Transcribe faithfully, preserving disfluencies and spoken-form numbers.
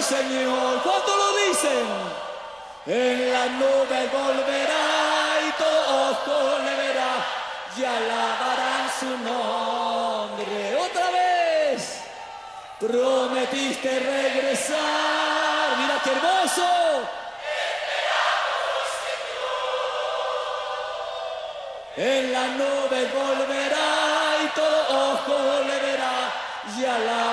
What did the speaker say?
Señor. ¿Cuánto lo dicen? En la nube volverá y todo ojo le verá y alabarán su nombre. Otra vez. Prometiste regresar. Mira qué hermoso. En la nube volverá y todo ojo le verá y alabará.